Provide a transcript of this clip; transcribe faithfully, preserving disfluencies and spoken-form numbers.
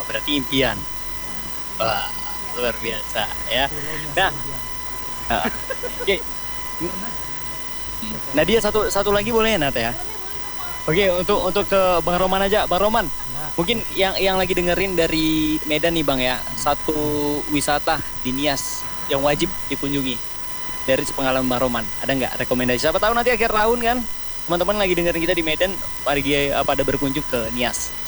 berarti impian. Wah, luar biasa ya. Pulau Nah, Nusa uh, oke. Nadia satu satu lagi boleh ya Nat ya? Oke, untuk untuk ke Bang Roman aja, Bang Roman. Ya, Mungkin yang yang lagi dengerin dari Medan nih Bang ya, satu wisata di Nias yang wajib dikunjungi dari pengalaman Bang Roman. Ada nggak rekomendasi? Siapa tahu nanti akhir tahun kan, teman-teman lagi dengerin kita di Medan, lagi eh, pada berkunjung ke Nias.